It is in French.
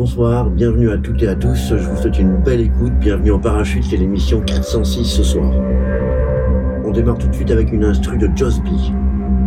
bonsoir, bienvenue à toutes et à tous, je vous souhaite une belle écoute, bienvenue en parachute, c'est l'émission 406 ce soir. On démarre tout de suite avec une instru de Joss B.